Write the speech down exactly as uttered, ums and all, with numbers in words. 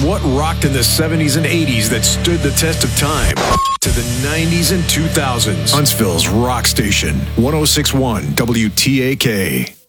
what rocked in the seventies and eighties that stood the test of time to the nineties and two thousands. Huntsville's rock station, one oh six point one W T A K.